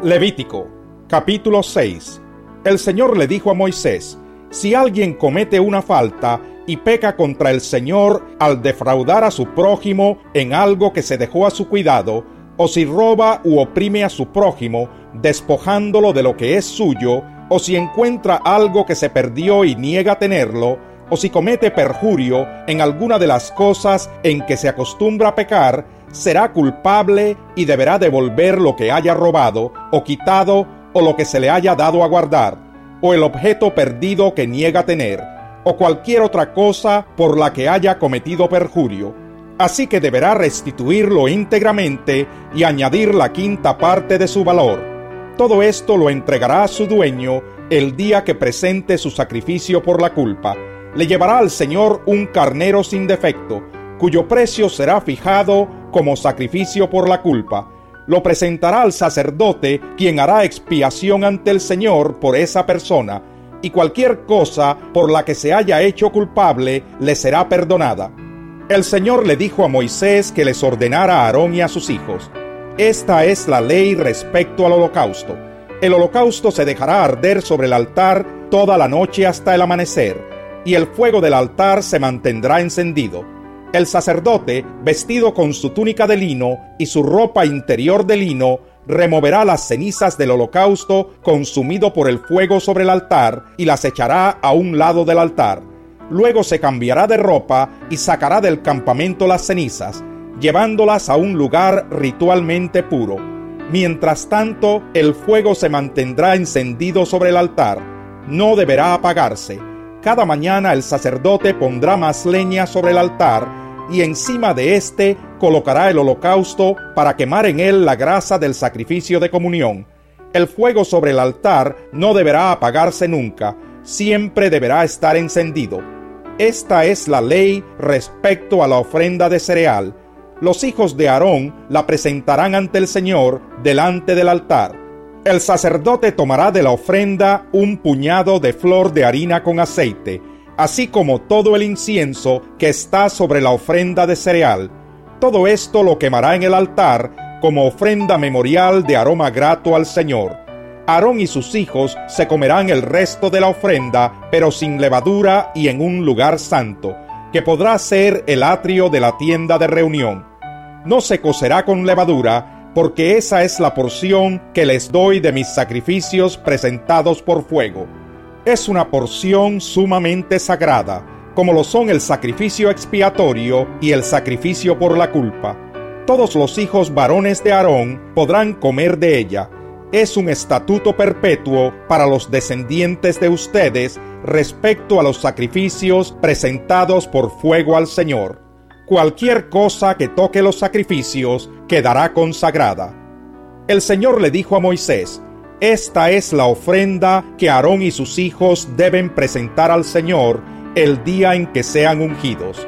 Levítico, capítulo 6. El Señor le dijo a Moisés: si alguien comete una falta y peca contra el Señor al defraudar a su prójimo en algo que se dejó a su cuidado, o si roba u oprime a su prójimo, despojándolo de lo que es suyo, o si encuentra algo que se perdió y niega tenerlo, o si comete perjurio en alguna de las cosas en que se acostumbra a pecar, será culpable y deberá devolver lo que haya robado, o quitado, o lo que se le haya dado a guardar, o el objeto perdido que niega tener, o cualquier otra cosa por la que haya cometido perjurio. Así que deberá restituirlo íntegramente y añadir la quinta parte de su valor. Todo esto lo entregará a su dueño el día que presente su sacrificio por la culpa. Le llevará al Señor un carnero sin defecto, cuyo precio será fijado como sacrificio por la culpa. Lo presentará al sacerdote, quien hará expiación ante el Señor por esa persona, y cualquier cosa por la que se haya hecho culpable le será perdonada. El Señor le dijo a Moisés que les ordenara a Aarón y a sus hijos: esta es la ley respecto al holocausto. El holocausto se dejará arder sobre el altar toda la noche hasta el amanecer, y el fuego del altar se mantendrá encendido. El sacerdote, vestido con su túnica de lino y su ropa interior de lino, removerá las cenizas del holocausto consumido por el fuego sobre el altar y las echará a un lado del altar. Luego se cambiará de ropa y sacará del campamento las cenizas, llevándolas a un lugar ritualmente puro. Mientras tanto, el fuego se mantendrá encendido sobre el altar. No deberá apagarse. Cada mañana el sacerdote pondrá más leña sobre el altar y encima de éste colocará el holocausto para quemar en él la grasa del sacrificio de comunión. El fuego sobre el altar no deberá apagarse nunca, siempre deberá estar encendido. Esta es la ley respecto a la ofrenda de cereal. Los hijos de Aarón la presentarán ante el Señor delante del altar. El sacerdote tomará de la ofrenda un puñado de flor de harina con aceite, así como todo el incienso que está sobre la ofrenda de cereal. Todo esto lo quemará en el altar como ofrenda memorial de aroma grato al Señor. Aarón y sus hijos se comerán el resto de la ofrenda, pero sin levadura y en un lugar santo, que podrá ser el atrio de la tienda de reunión. No se cocerá con levadura, porque esa es la porción que les doy de mis sacrificios presentados por fuego. Es una porción sumamente sagrada, como lo son el sacrificio expiatorio y el sacrificio por la culpa. Todos los hijos varones de Aarón podrán comer de ella. Es un estatuto perpetuo para los descendientes de ustedes respecto a los sacrificios presentados por fuego al Señor. Cualquier cosa que toque los sacrificios quedará consagrada. El Señor le dijo a Moisés: esta es la ofrenda que Aarón y sus hijos deben presentar al Señor el día en que sean ungidos.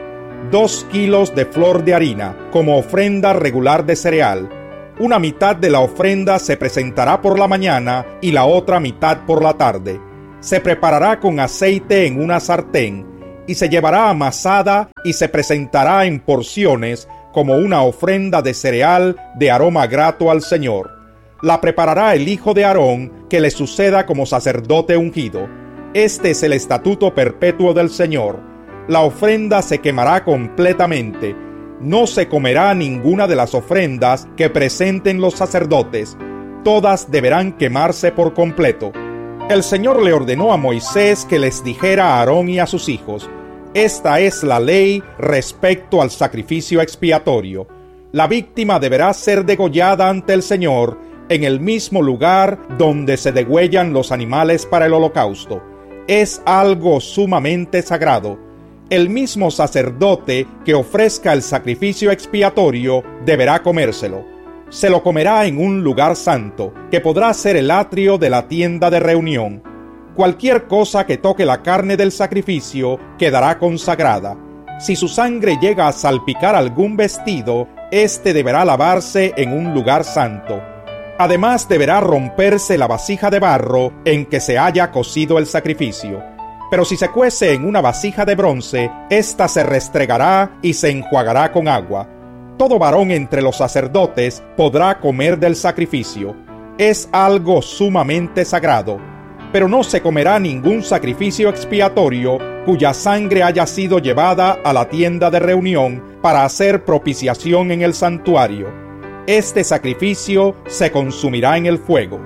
2 kilos de flor de harina como ofrenda regular de cereal. Una mitad de la ofrenda se presentará por la mañana y la otra mitad por la tarde. Se preparará con aceite en una sartén y se llevará amasada y se presentará en porciones como una ofrenda de cereal de aroma grato al Señor. La preparará el hijo de Aarón que le suceda como sacerdote ungido. Este es el estatuto perpetuo del Señor. La ofrenda se quemará completamente. No se comerá ninguna de las ofrendas que presenten los sacerdotes. Todas deberán quemarse por completo. El Señor le ordenó a Moisés que les dijera a Aarón y a sus hijos: esta es la ley respecto al sacrificio expiatorio. La víctima deberá ser degollada ante el Señor en el mismo lugar donde se degüellan los animales para el holocausto. Es algo sumamente sagrado. El mismo sacerdote que ofrezca el sacrificio expiatorio deberá comérselo. Se lo comerá en un lugar santo, que podrá ser el atrio de la tienda de reunión. Cualquier cosa que toque la carne del sacrificio quedará consagrada. Si su sangre llega a salpicar algún vestido, éste deberá lavarse en un lugar santo. Además, deberá romperse la vasija de barro en que se haya cocido el sacrificio. Pero si se cuece en una vasija de bronce, ésta se restregará y se enjuagará con agua. Todo varón entre los sacerdotes podrá comer del sacrificio. es algo sumamente sagrado, pero no se comerá ningún sacrificio expiatorio cuya sangre haya sido llevada a la tienda de reunión para hacer propiciación en el santuario. Este sacrificio se consumirá en el fuego.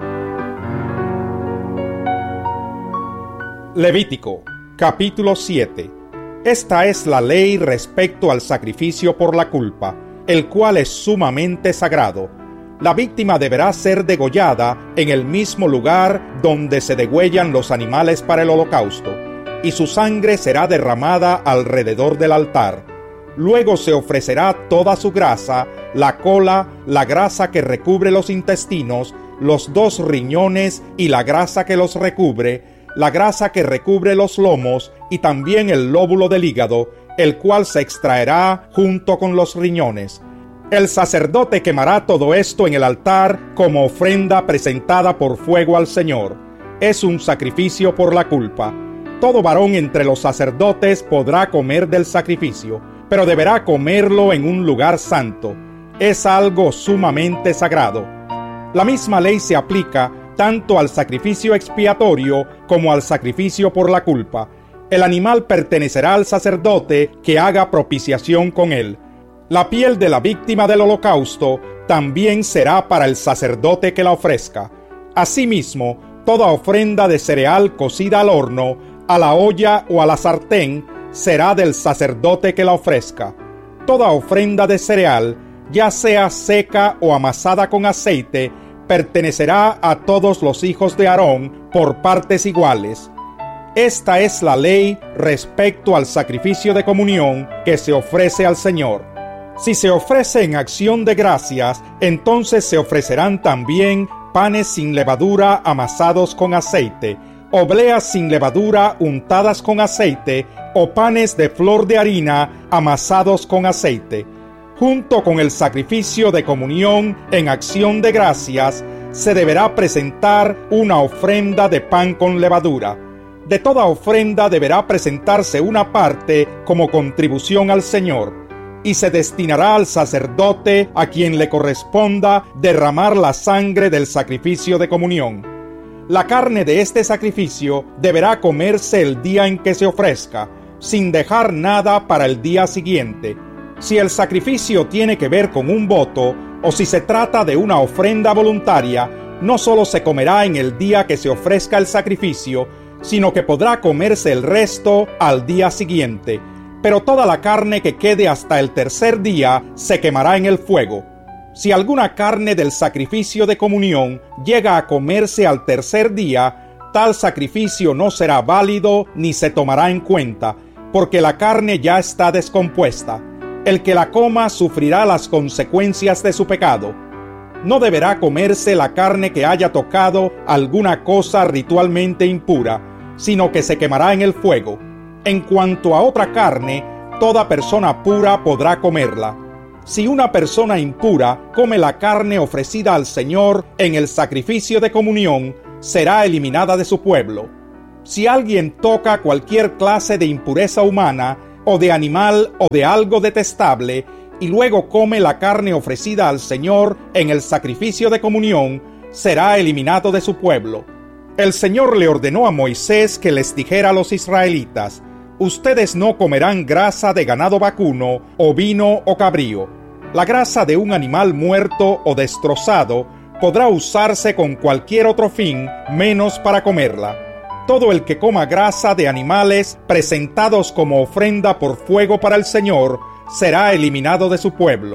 Levítico, capítulo 7. Esta es la ley respecto al sacrificio por la culpa, el cual es sumamente sagrado. La víctima deberá ser degollada en el mismo lugar donde se degüellan los animales para el holocausto, y su sangre será derramada alrededor del altar. Luego se ofrecerá toda su grasa, la cola, la grasa que recubre los intestinos, los 2 riñones y la grasa que los recubre, la grasa que recubre los lomos y también el lóbulo del hígado, el cual se extraerá junto con los riñones. El sacerdote quemará todo esto en el altar como ofrenda presentada por fuego al Señor. Es un sacrificio por la culpa. Todo varón entre los sacerdotes podrá comer del sacrificio, pero deberá comerlo en un lugar santo. Es algo sumamente sagrado. La misma ley se aplica tanto al sacrificio expiatorio como al sacrificio por la culpa. El animal pertenecerá al sacerdote que haga propiciación con él. La piel de la víctima del holocausto también será para el sacerdote que la ofrezca. Asimismo, toda ofrenda de cereal cocida al horno, a la olla o a la sartén, será del sacerdote que la ofrezca. Toda ofrenda de cereal, ya sea seca o amasada con aceite, pertenecerá a todos los hijos de Aarón por partes iguales. Esta es la ley respecto al sacrificio de comunión que se ofrece al Señor. Si se ofrece en acción de gracias, entonces se ofrecerán también panes sin levadura amasados con aceite, obleas sin levadura untadas con aceite, o panes de flor de harina amasados con aceite. Junto con el sacrificio de comunión en acción de gracias, se deberá presentar una ofrenda de pan con levadura. De toda ofrenda deberá presentarse una parte como contribución al Señor, y se destinará al sacerdote a quien le corresponda derramar la sangre del sacrificio de comunión. La carne de este sacrificio deberá comerse el día en que se ofrezca, sin dejar nada para el día siguiente. Si el sacrificio tiene que ver con un voto, o si se trata de una ofrenda voluntaria, no solo se comerá en el día que se ofrezca el sacrificio, sino que podrá comerse el resto al día siguiente. Pero toda la carne que quede hasta el tercer día se quemará en el fuego. Si alguna carne del sacrificio de comunión llega a comerse al tercer día, tal sacrificio no será válido ni se tomará en cuenta, porque la carne ya está descompuesta. El que la coma sufrirá las consecuencias de su pecado. No deberá comerse la carne que haya tocado alguna cosa ritualmente impura, sino que se quemará en el fuego. En cuanto a otra carne, toda persona pura podrá comerla. Si una persona impura come la carne ofrecida al Señor en el sacrificio de comunión, será eliminada de su pueblo. Si alguien toca cualquier clase de impureza humana, o de animal, o de algo detestable, y luego come la carne ofrecida al Señor en el sacrificio de comunión, será eliminado de su pueblo. El Señor le ordenó a Moisés que les dijera a los israelitas: ustedes no comerán grasa de ganado vacuno, ovino o cabrío. La grasa de un animal muerto o destrozado podrá usarse con cualquier otro fin, menos para comerla. Todo el que coma grasa de animales presentados como ofrenda por fuego para el Señor será eliminado de su pueblo.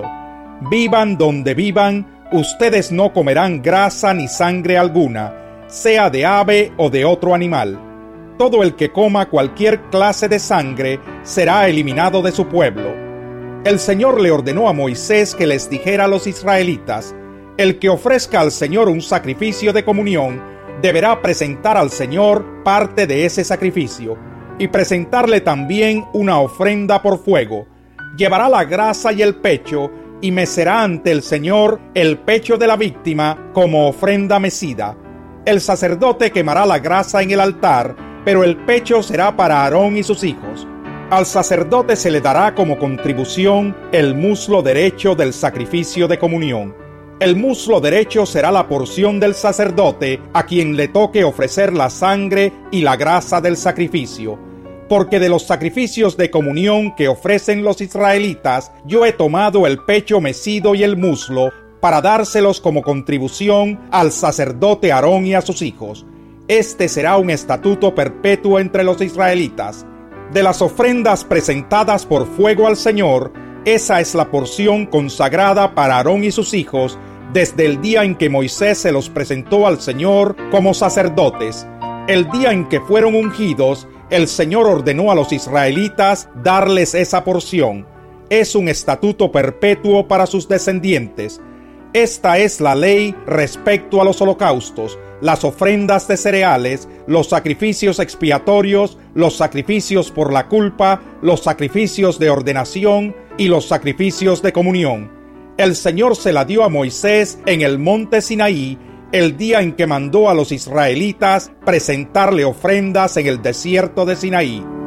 Vivan donde vivan, ustedes no comerán grasa ni sangre alguna, sea de ave o de otro animal. Todo el que coma cualquier clase de sangre será eliminado de su pueblo. El Señor le ordenó a Moisés que les dijera a los israelitas: el que ofrezca al Señor un sacrificio de comunión deberá presentar al Señor parte de ese sacrificio y presentarle también una ofrenda por fuego. Llevará la grasa y el pecho y mecerá ante el Señor el pecho de la víctima como ofrenda mecida. El sacerdote quemará la grasa en el altar, pero el pecho será para Aarón y sus hijos. Al sacerdote se le dará como contribución el muslo derecho del sacrificio de comunión. El muslo derecho será la porción del sacerdote, a quien le toque ofrecer la sangre y la grasa del sacrificio. Porque de los sacrificios de comunión que ofrecen los israelitas, yo he tomado el pecho mecido y el muslo, para dárselos como contribución al sacerdote Aarón y a sus hijos. Este será un estatuto perpetuo entre los israelitas. De las ofrendas presentadas por fuego al Señor, esa es la porción consagrada para Aarón y sus hijos, desde el día en que Moisés se los presentó al Señor como sacerdotes. El día en que fueron ungidos, el Señor ordenó a los israelitas darles esa porción. Es un estatuto perpetuo para sus descendientes. Esta es la ley respecto a los holocaustos, las ofrendas de cereales, los sacrificios expiatorios, los sacrificios por la culpa, los sacrificios de ordenación y los sacrificios de comunión. El Señor se la dio a Moisés en el monte Sinaí, el día en que mandó a los israelitas presentarle ofrendas en el desierto de Sinaí.